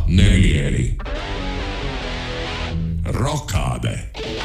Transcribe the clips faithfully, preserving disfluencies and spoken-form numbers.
nemieri. Rokāde.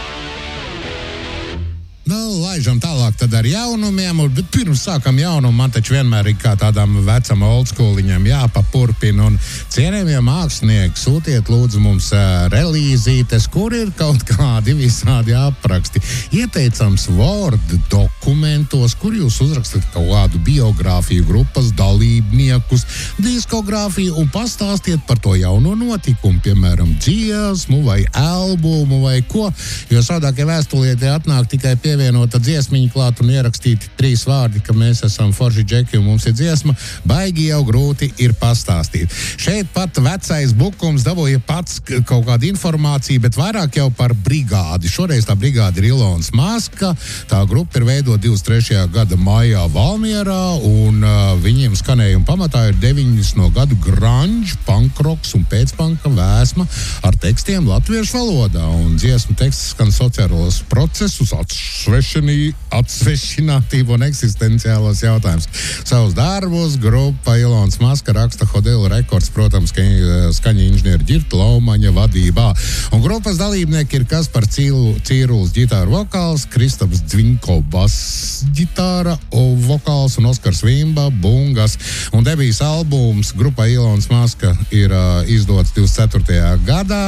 Nu, laižam tālāk tad ar jaunumiem, bet pirms sākam jaunumu, man taču vienmēr ir kā tādām vecam oldschooliņam jāpapurpina, un cienējamie mākslinieki, sūtiet lūdzu mums uh, relīzītes, kur ir kaut kādi visādi apraksti. Ieteicams Word dokumentos, kur jūs uzrakstat kaut kādu biogrāfiju, grupas dalībniekus, diskogrāfiju un pastāstiet par to jauno notikumu, piemēram, dziesmu vai albumu vai ko, jo sādākie vēstulieti atnāk tikai pie vienota dziesmiņa klāt un ierakstīti trīs vārdi, ka mēs esam forši džeki un mums ir dziesma, baigi jau grūti ir pastāstīt. Šeit pat vecais bukums dabūja pats kaut kādu informāciju, bet vairāk jau par brigādi. Šoreiz tā brigāde ir Ilons Maska, tā grupa ir veidota divdesmit trešajā gada maijā Valmierā, un uh, viņiem skanējuma pamatā ir deviņdesmito gadu grunge, punkroks un pēcpanka vēsma ar tekstiem latviešu valodā, un dziesmu teksts skan sociālos procesus, Svešinī, atsvešinātību un eksistenciālos jautājumus. Savus darbus grupa Ilons Maska raksta Hodela Records, protams, ka skaņa inženieri Ģirta Laumaņa vadībā. Un grupas dalībnieki ir Kaspar Cīruls ģitāra vokāls, Kristaps Dzvinko bass ģitāra vokāls un Oskars Vimba bungas. Un debijas albums grupa Ilons Maska ir uh, izdots divdesmit ceturtajā gadā.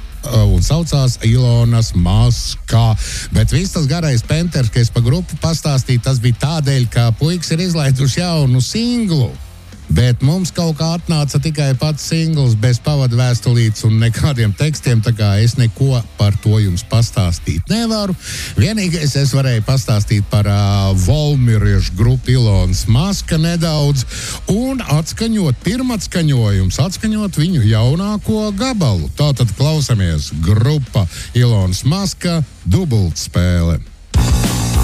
Un saucās Ilonas Maska. Bet viss tas garais penters, ka es pa grupu pastāstīju, tas bija tādēļ, ka puikas ir izlaiduši jaunu singlu. Bet mums kaut kā atnāca tikai pats singls bez pavadu vēstulītes un nekādiem tekstiem, tā kā es neko par to jums pastāstīt nevaru. Vienīgais es varēju pastāstīt par uh, Valmieriešu grupu Ilons Maska nedaudz un atskaņot pirmatskaņojums, atskaņot viņu jaunāko gabalu. Tātad klausamies grupa Ilons Maska dubultspēle.